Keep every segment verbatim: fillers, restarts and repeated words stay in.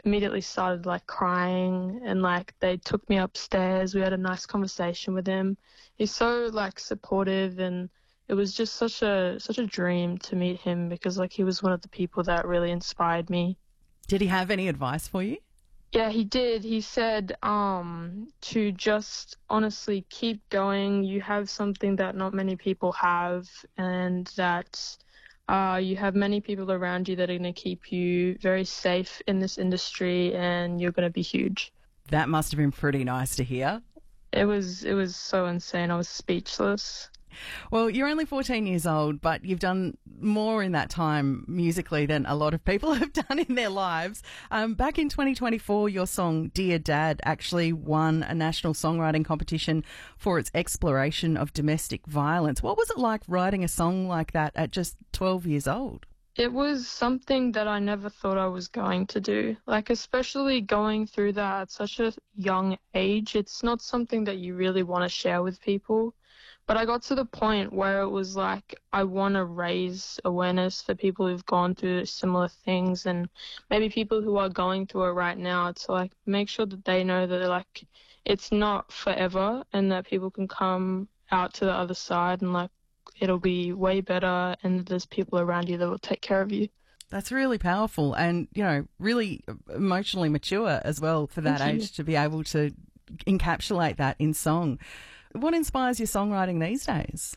immediately started like crying, and like they took me upstairs. We had a nice conversation with him. He's so like supportive, and it was just such a such a dream to meet him, because like he was one of the people that really inspired me. Did he have any advice for you? Yeah, he did. He said um, to just honestly keep going. You have something that not many people have, and that uh, you have many people around you that are going to keep you very safe in this industry, and you're going to be huge. That must have been pretty nice to hear. It was, it was so insane. I was speechless. Well, you're only fourteen years old, but you've done more in that time musically than a lot of people have done in their lives. Um, back in twenty twenty-four, your song Dear Dad actually won a national songwriting competition for its exploration of domestic violence. What was it like writing a song like that at just twelve years old? It was something that I never thought I was going to do. Like, especially going through that at such a young age, it's not something that you really want to share with people. But I got to the point where it was like, I want to raise awareness for people who've gone through similar things, and maybe people who are going through it right now, to like make sure that they know that like it's not forever, and that people can come out to the other side, and like it'll be way better, and there's people around you that will take care of you. That's really powerful, and, you know, really emotionally mature as well for that Thank age you. to be able to encapsulate that in song. What inspires your songwriting these days?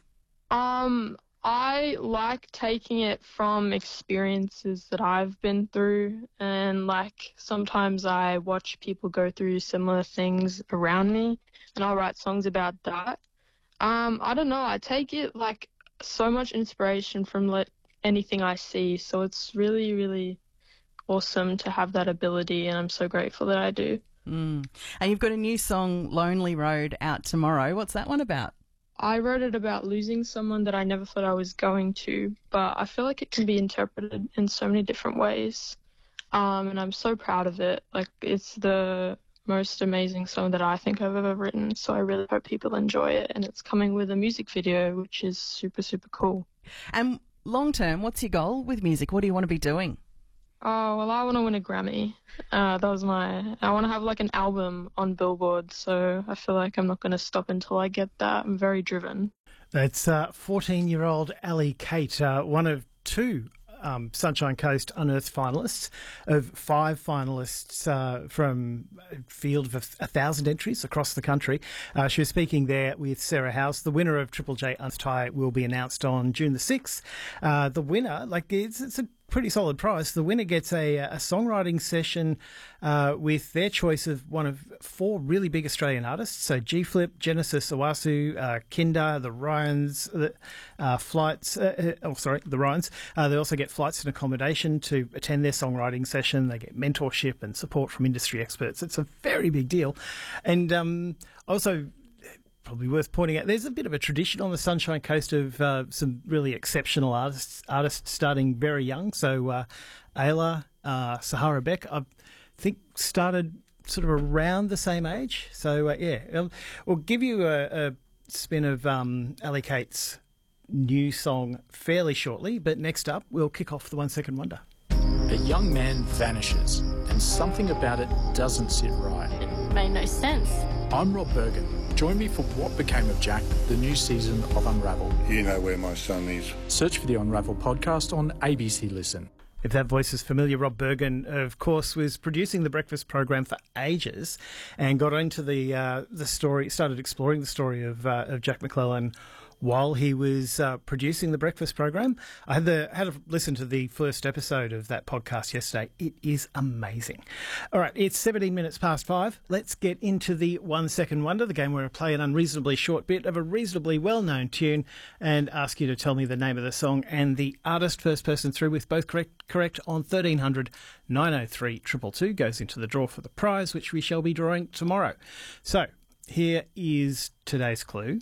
Um, I like taking it from experiences that I've been through, and like sometimes I watch people go through similar things around me, and I'll write songs about that. Um, I don't know, I take it like so much inspiration from like anything I see, so it's really, really awesome to have that ability, and I'm so grateful that I do. Mm. And you've got a new song, Lonely Road, out tomorrow. What's that one about? I wrote it about losing someone that I never thought I was going to, but I feel like it can be interpreted in so many different ways. Um, and I'm so proud of it. Like, it's the most amazing song that I think I've ever written, so I really hope people enjoy it. And it's coming with a music video, which is super, super cool. And long term, what's your goal with music? What do you want to be doing? Oh, well, I want to win a Grammy. Uh, that was my... I want to have, like, an album on Billboard, so I feel like I'm not going to stop until I get that. I'm very driven. That's uh, fourteen-year-old Ali Kate, uh, one of two um, Sunshine Coast Unearthed finalists, of five finalists uh, from a field of a, a thousand entries across the country. Uh, she was speaking there with Sarah House. The winner of Triple J Unearthed High will be announced on June the sixth. Uh, the winner, like, it's, it's a pretty solid prize. The winner gets a, a songwriting session uh, with their choice of one of four really big Australian artists. So G-Flip, Genesis, Owasu, uh, Kinder, the Ryans, the uh, flights, uh, oh, sorry, the Ryans. Uh, they also get flights and accommodation to attend their songwriting session. They get mentorship and support from industry experts. It's a very big deal. And um, also, probably worth pointing out, there's a bit of a tradition on the Sunshine Coast of uh, some really exceptional artists artists starting very young. So uh, Ayla, uh, Sahara Beck, I think started sort of around the same age. So, uh, yeah, um, we'll give you a, a spin of um, Ali Kate's new song fairly shortly, but next up, we'll kick off the One Second Wonder. A young man vanishes, and something about it doesn't sit right. It made no sense. I'm Rob Bergen. Join me for What Became of Jack, the new season of Unravel. You know where my son is. Search for the Unravel podcast on A B C Listen. If that voice is familiar, Rob Bergen, of course, was producing the breakfast program for ages and got into the uh, the story, started exploring the story of uh, of Jack McClellan while he was uh, producing the breakfast program. I had the had a listen to the first episode of that podcast yesterday. It is amazing. All right, it's seventeen minutes past five. Let's get into the One Second Wonder, the game where I play an unreasonably short bit of a reasonably well-known tune and ask you to tell me the name of the song and the artist. First person through with both correct correct on thirteen hundred nine oh three two two two goes into the draw for the prize, which we shall be drawing tomorrow. So here is today's clue.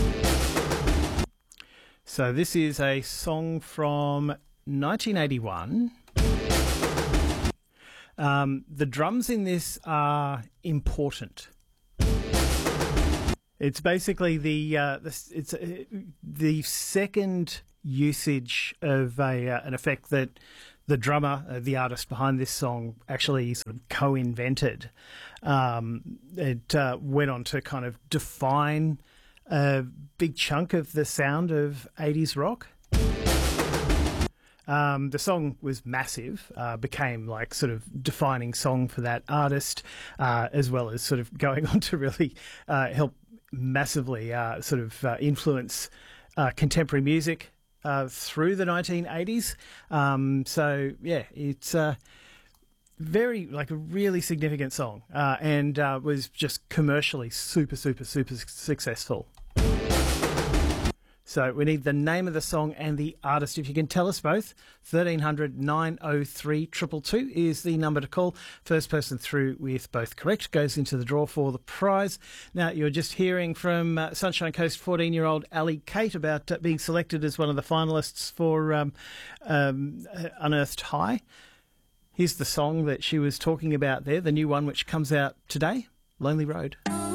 So this is a song from nineteen eighty-one. Um, the drums in this are important. It's basically the uh, the it's uh, the second usage of a uh, an effect that the drummer, uh, the artist behind this song, actually sort of co-invented. Um, it uh, went on to kind of define a big chunk of the sound of eighties rock. Um, the song was massive, uh, became like sort of defining song for that artist, uh, as well as sort of going on to really uh, help massively uh, sort of uh, influence uh, contemporary music uh, through the nineteen eighties. Um, so yeah, it's uh, very like a really significant song, uh, and uh, was just commercially super, super, super successful. So we need the name of the song and the artist. If you can tell us both, thirteen hundred nine oh three two two two is the number to call. First person through with both correct goes into the draw for the prize. Now, you're just hearing from uh, Sunshine Coast fourteen-year-old Ali Kate about uh, being selected as one of the finalists for um, um, Unearthed High. Here's the song that she was talking about there, the new one which comes out today, Lonely Road.